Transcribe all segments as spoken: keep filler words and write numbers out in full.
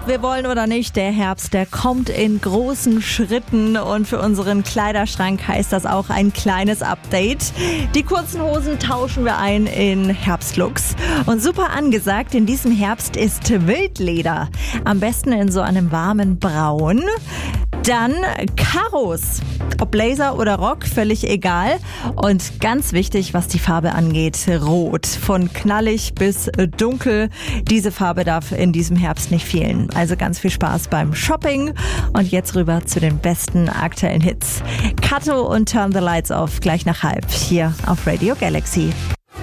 wir wollen oder nicht, der Herbst, der kommt in großen Schritten und für unseren Kleiderschrank heißt das auch ein kleines Update. Die kurzen Hosen tauschen wir ein in Herbstlooks. Und super angesagt in diesem Herbst ist Wildleder. Am besten in so einem warmen Braun. Dann Karos. Ob Blazer oder Rock, völlig egal. Und ganz wichtig, was die Farbe angeht, Rot. Von knallig bis dunkel. Diese Farbe darf in diesem Herbst nicht fehlen. Also ganz viel Spaß beim Shopping. Und jetzt rüber zu den besten aktuellen Hits. Kato und Turn the Lights Off gleich nach halb hier auf Radio Galaxy.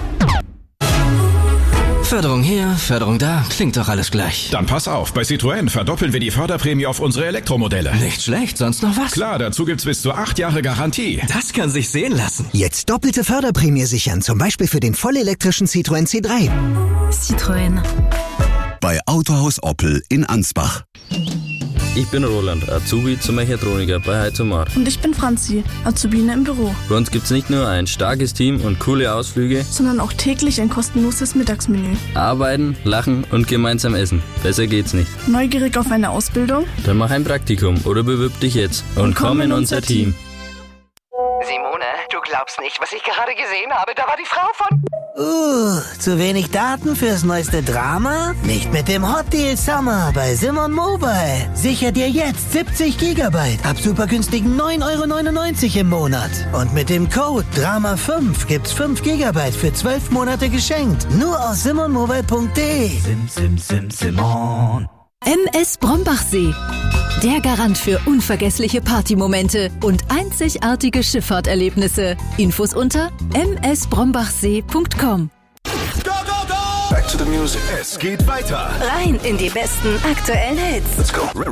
Förderung hier, Förderung da, klingt doch alles gleich. Dann pass auf, bei Citroën verdoppeln wir die Förderprämie auf unsere Elektromodelle. Nicht schlecht, sonst noch was? Klar, dazu gibt's bis zu acht Jahre Garantie. Das kann sich sehen lassen. Jetzt doppelte Förderprämie sichern, zum Beispiel für den vollelektrischen Citroën C drei. Citroën. Bei Autohaus Oppel in Ansbach. Ich bin Roland, Azubi zum Mechatroniker bei Heizomar. Und ich bin Franzi, Azubine im Büro. Bei uns gibt's nicht nur ein starkes Team und coole Ausflüge, sondern auch täglich ein kostenloses Mittagsmenü. Arbeiten, lachen und gemeinsam essen. Besser geht's nicht. Neugierig auf eine Ausbildung? Dann mach ein Praktikum oder bewirb dich jetzt und, und komm in unser Team. Simone, du glaubst nicht, was ich gerade gesehen habe. Da war die Frau von... Uh, zu wenig Daten fürs neueste Drama? Nicht mit dem Hot Deal Summer bei Simon Mobile. Sicher dir jetzt siebzig Gigabyte ab super günstigen neun Euro neunundneunzig im Monat. Und mit dem Code Drama fünf gibt's fünf Gigabyte für zwölf Monate geschenkt. Nur auf simon mobile punkt de. Sim, sim, sim, Simon. M S Brombachsee. Der Garant für unvergessliche Partymomente und einzigartige Schifffahrterlebnisse. Infos unter m s brombachsee punkt com. Go, go, go! Back to the music. Es geht weiter. Rein in die besten aktuellen Hits. Let's go.